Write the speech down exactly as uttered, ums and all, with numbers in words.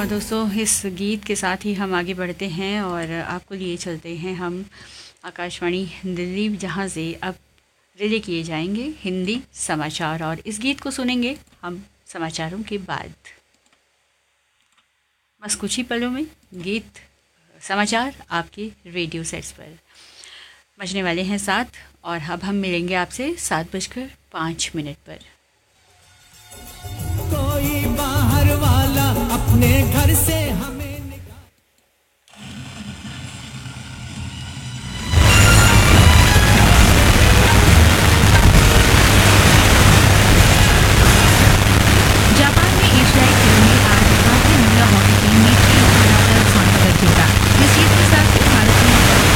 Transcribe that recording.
और दोस्तों, इस गीत के साथ ही हम आगे बढ़ते हैं और आपको लिए चलते हैं हम आकाशवाणी दिल्ली, जहां से अब रिले किए जाएंगे हिंदी समाचार। और इस गीत को सुनेंगे हम समाचारों के बाद। बस कुछ ही पलों में गीत समाचार आपके रेडियो सेट्स पर बजने वाले हैं सात, और अब हम मिलेंगे आपसे सात बजकर पाँच मिनट पर। कोई बाहर वाला अपने घर से हमें